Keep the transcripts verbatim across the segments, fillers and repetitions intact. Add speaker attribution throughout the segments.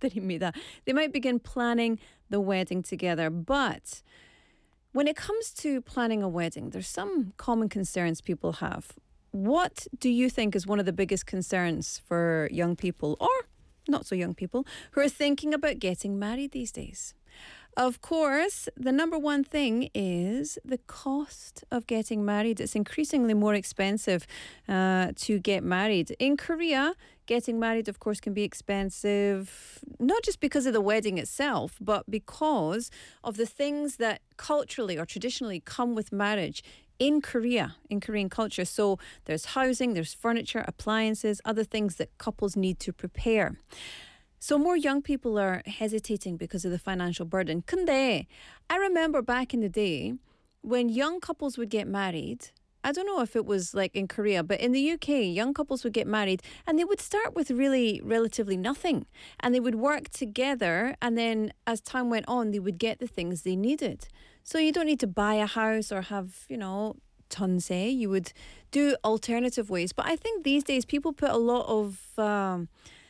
Speaker 1: they didn't mean that. They might begin planning the wedding together. But when it comes to planning a wedding, there's some common concerns people have. What do you think is one of the biggest concerns for young people, or not so young people, who are thinking about getting married these days? Of course, the number one thing is the cost of getting married. It's increasingly more expensive uh, to get married. In Korea, getting married, of course, can be expensive, not just because of the wedding itself, but because of the things that culturally or traditionally come with marriage in Korea, in Korean culture. So there's housing, there's furniture, appliances, other things that couples need to prepare. So more young people are hesitating because of the financial burden. 근데 I remember back in the day when young couples would get married, I don't know if it was like in Korea, but in the U K, young couples would get married and they would start with really relatively nothing. And they would work together, and then as time went on, they would get the things they needed. So you don't need to buy a house or have, you know, tonse. You would do alternative ways. But I think these days people put a lot of... Um,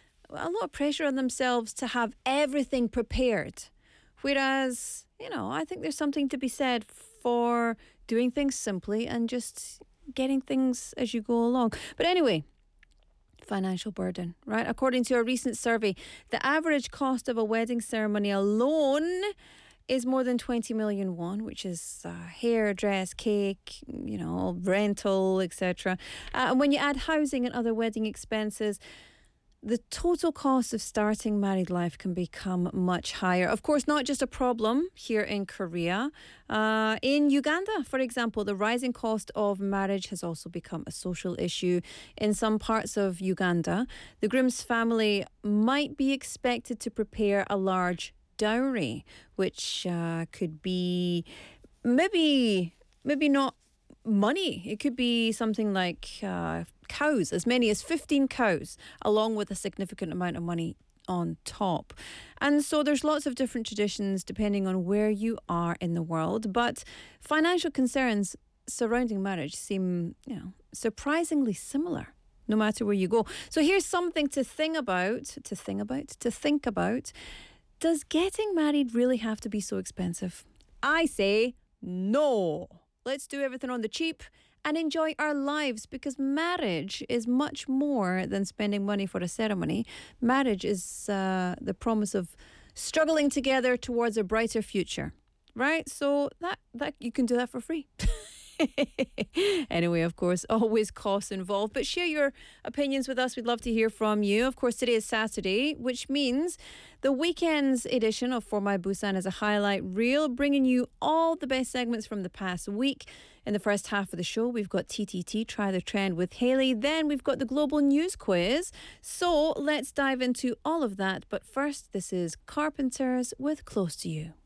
Speaker 1: a lot of pressure on themselves to have everything prepared. Whereas, you know, I think there's something to be said for doing things simply and just getting things as you go along. But anyway, financial burden, right? According to a recent survey, the average cost of a wedding ceremony alone is more than twenty million won, which is uh, hair, dress, cake, you know, rental, et cetera. Uh, and when you add housing and other wedding expenses, the total cost of starting married life can become much higher. Of course, not just a problem here in Korea. Uh, in Uganda, for example, the rising cost of marriage has also become a social issue. In some parts of Uganda, the groom's family might be expected to prepare a large dowry, which uh, could be maybe, maybe not money. It could be something like uh, cows, as many as fifteen cows, along with a significant amount of money on top. And so there's lots of different traditions depending on where you are in the world. But financial concerns surrounding marriage seem, you know, surprisingly similar, no matter where you go. So here's something to think about, to think about, to think about. Does getting married really have to be so expensive? I say no. Let's do everything on the cheap and enjoy our lives, because marriage is much more than spending money for a ceremony. Marriage is uh, the promise of struggling together towards a brighter future, right? So that, that you can do that for free. Anyway, of course, always costs involved. But share your opinions with us. We'd love to hear from you. Of course, today is Saturday, which means the weekend's edition of For My Busan is a highlight reel, bringing you all the best segments from the past week. In the first half of the show, we've got T T T, Try the Trend with Haley. Then we've got the Global News Quiz. So let's dive into all of that. But first, this is Carpenters with Close to You.